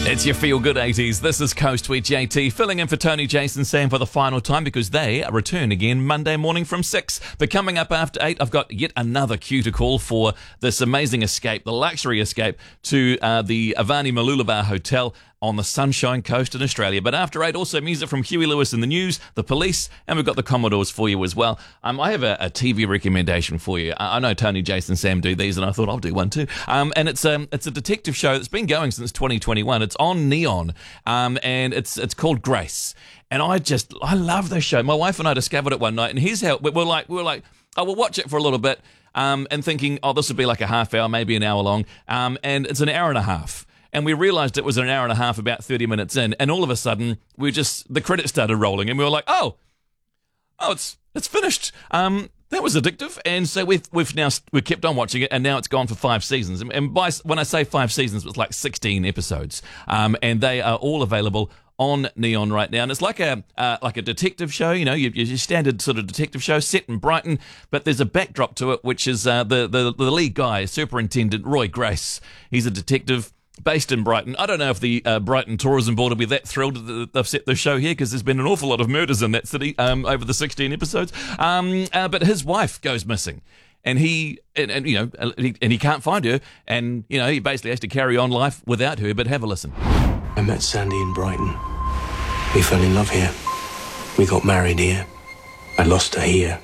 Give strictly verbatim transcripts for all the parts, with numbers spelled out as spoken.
It's your Feel Good eighties. This is Coast with J T, filling in for Tony, Jason, Sam for the final time because they return again Monday morning from six. But coming up after eight, I've got yet another cue to call for this amazing escape, the luxury escape to uh, the Avani Mooloolaba Hotel on the Sunshine Coast in Australia. But after eight, also music from Huey Lewis and the News, the Police, and we've got the Commodores for you as well. Um, I have a, a T V recommendation for you. I, I know Tony, Jason, Sam do these, and I thought I'll do one too. Um, and it's um, it's a detective show that's been going since twenty twenty-one. It's on Neon, um, and it's it's called Grace. And I just I love this show. My wife and I discovered it one night, and here's how we we're like we were like, oh, we'll watch it for a little bit, um, and thinking, oh, this would be like a half hour, maybe an hour long, um, and it's an hour and a half. And we realised it was an hour and a half, about thirty minutes in, and all of a sudden, we just the credits started rolling, and we were like, "Oh, oh, it's it's finished." Um, that was addictive, and so we've we've now we've kept on watching it, and now it's gone for five seasons. And by when I say five seasons, it's like sixteen episodes, um, and they are all available on Neon right now. And it's like a uh, like a detective show, you know, your, your standard sort of detective show set in Brighton, but there's a backdrop to it, which is uh, the the the lead guy, Superintendent Roy Grace. He's a detective based in Brighton. I don't know if the uh, Brighton Tourism Board will be that thrilled that they've set this show here because there's been an awful lot of murders in that city um, over the sixteen episodes. Um, uh, but his wife goes missing, and he and, and you know he, and he can't find her, and you know he basically has to carry on life without her. But have a listen. I met Sandy in Brighton. We fell in love here. We got married here. I lost her here.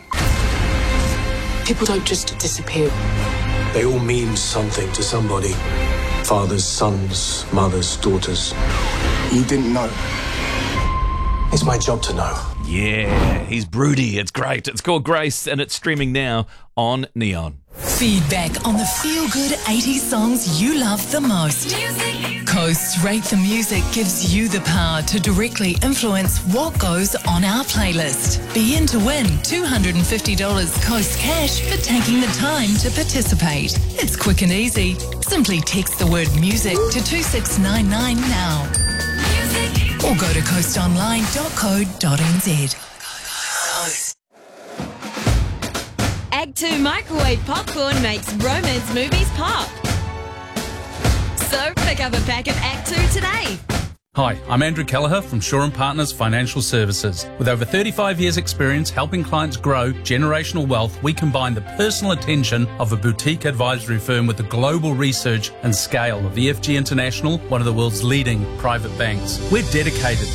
People don't just disappear. They all mean something to somebody. Fathers, sons, mothers, daughters. You didn't know. It's my job to know. Yeah, he's broody. It's great. It's called Grace, and it's streaming now on Neon. Feedback on the feel-good eighties songs you love the most. Music. Coast Rate the Music gives you the power to directly influence what goes on our playlist. Be in to win two hundred fifty dollars Coast cash for taking the time to participate. It's quick and easy. Simply text the word music to two six nine nine now. Music. Or go to coast online dot co dot n z. Act two Microwave Popcorn makes romance movies pop. So pick up a pack of Act two today. Hi, I'm Andrew Kelleher from Shaw and Partners Financial Services. With over thirty-five years experience helping clients grow generational wealth, we combine the personal attention of a boutique advisory firm with the global research and scale of E F G International, one of the world's leading private banks. We're dedicated